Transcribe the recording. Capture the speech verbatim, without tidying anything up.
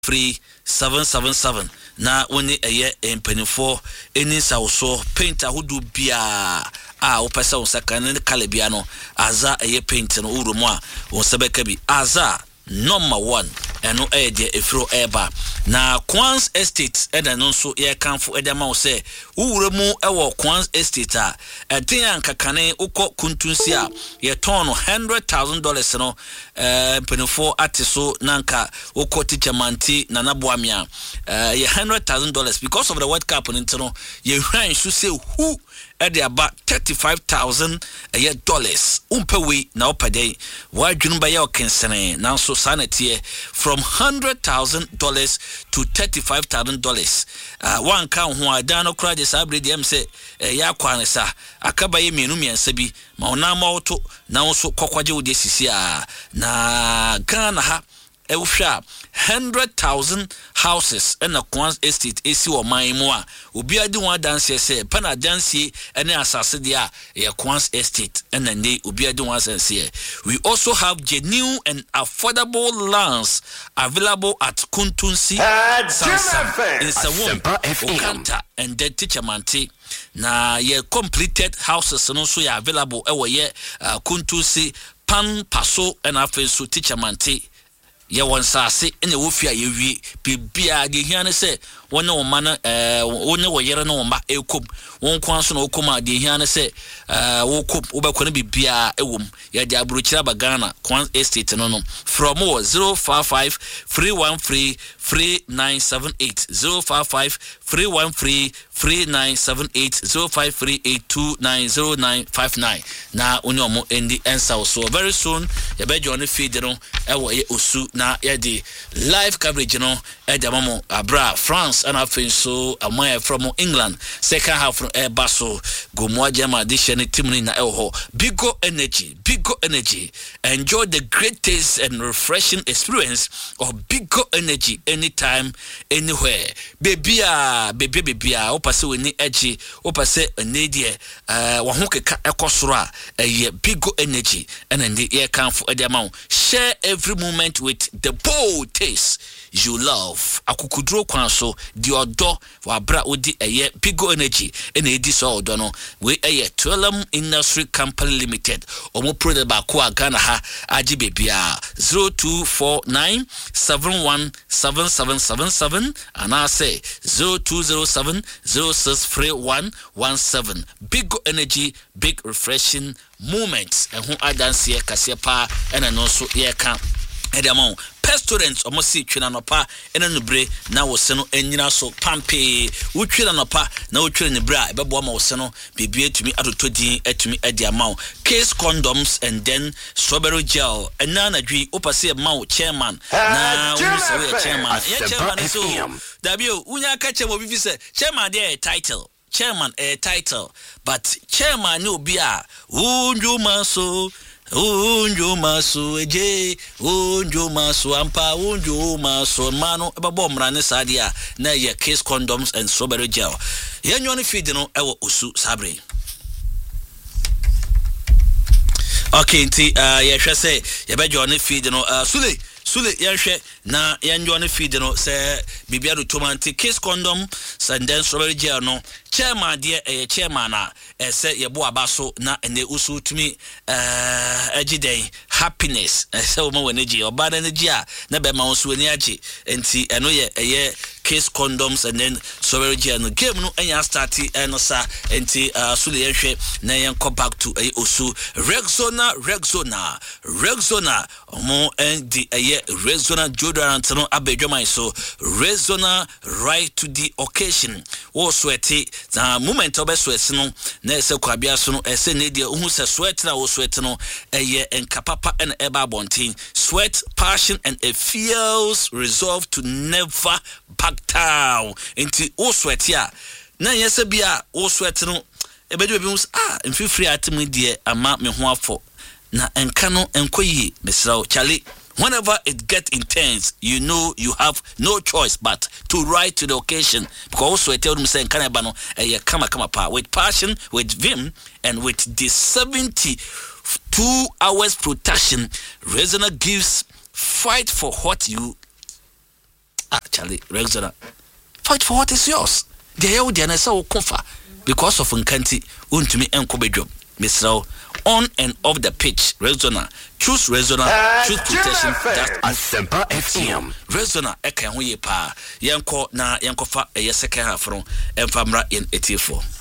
free seven seven seven na woni eye empanifo eni sawso paint ahodu bia a opesa wonsaka ne kala bia no aza eye paint no urumu a wonsabeka bi aza number one eno e de efro eba na Kwans Estate eda no so ye kanfo eda ma wo se uwuremu ewo Kwans Estate a eden ankakane ukọ kuntunsi a ye ton no one hundred thousand dollars no eh penifo atiso nanka ukọ teacher manti na naboamia eh ye one hundred thousand dollars because of the World Cup nti no ye hwan so se who at about thirty-five thousand a dollars. Umpewe na opade. Why junba ya okensene now so sanity from hundred thousand dollars to thirty-five thousand dollars. Uh, one count who I dano cry the sabre dem say ya kwanesa akaba ye mienu miensebi ma ona ma oto na so kokwaje wo de sisia na Ghana ha Eusha one hundred thousand houses in a Kwans Estate esi o man mu a obi adi one dance say pana dance ene asase dia e Kwans Estate and then obi adi one sense. We also have genuine and affordable lands available at Kuntunsi Sansan in Sawom Okanta and then Teacher Manti na ye completed houses no so ya available e wo ye Kuntunsi Pan Paso and afenso Teacher Manti ye won sase ene wo fia ye wie bibia de hiane se won ne wo mana eh won ne wo yere ne wo ma ekom won kwan so na okom a de hiane se eh wo kop wo be kone bibia ewom ye de aburuchira ba Ghana Kwans Estate no no from zero five five three one three three nine seven eight zero five five three one three three nine seven eight zero five three eight two nine zero nine five nine na oni omo endi ensa so very soon ye be join feed no e wo ye osu na ye di live coverage no e de mamo abra France and afenso amaya from England second half from Airbaso gomoa jama edition team ni na eho Bigo Energy Bigo Energy enjoy the great taste and refreshing experience of Bigo Energy anytime anywhere baby ah baby baby ah opase we ni eji opase enedie eh wo ho keka ekosoro a eye Bigo Energy and ndi ye kanfo ede ma share every moment with the bold taste you love akukudro kwan so di odo wa bra odi eye Bigo Energy ena edi so odo no we eye Twelum Industry Company Limited omo product ba ko Ghana ha agi bebia zero two four nine seven one seven seven seven seven and I say zero two zero seven zero six three one one seven Bigo Energy big refreshing moments and who adanse ye kase pa ena no so ye kan edamon Students almost see twina nopa ena nubre na wo se no enyina so pampe wo twina nopa na wo twina ne bra e bebo ma wo se no bibie tumi atotodin atumi ade amount case condoms and then strawberry gel ena na dwi opase ma wo chairman na wo se wo chairman ya chairman so dabio unya ka chemo bibi se chairman dey title chairman a title but chairman no bi a unjuma so unjo maso eje unjo maso ampa unjo maso mano ebabo mrane sadia na ye case condoms and strawberry gel yenyo ne feed no ewo osu sabre. Okay nti uh ye hwe say ye bejo ne feed no uh sule sule ye hwe na yenyo ne feed no say bibia do tomanti case condom and then strawberry gel no chairman de eh chairman na eh say ye bo abaso na ene usu tumi eh agiden happiness eh say o ma weneji oba na neji a na be ma usu eni agi enti eno ye eh case condoms and then strawberry gel no game no enya start eno sa enti sule ye hwe na yen come back to eh usu Rexona Rexona Rexona omo endi eh Rexona deodorant no abedwaman so Rexona right to the occasion wo sweaty the moment of sweat no na ese kwabia so no ese ne dia uhu se sweat na wo sweat no eye enkapapa and eba bontin sweat passion and a feels resolve to never back down into wo sweat ya na yese bia wo sweat no ebedu bi mus ah mfi free atim die ama me ho afọ na enka no enkoyi mesrawo chale. Whenever it gets intense, you know you have no choice but to ride to the occasion. Because also I tell them saying Kanabano a kama kama pa with passion, with vim, and with the seventy-two hours protection, Rexona gives fight for what you Charlie Rexona. Fight for what is yours. The old Diana so comfort because of Nkanti won't me and Kobe job. Miss Row on and off the pitch. Rexona. Choose Rexona. Choose protection. That's Asempa F M. Rexona Eka Huye Pa. Yanko na Yankofa a second half from Enfamra in eighty-four.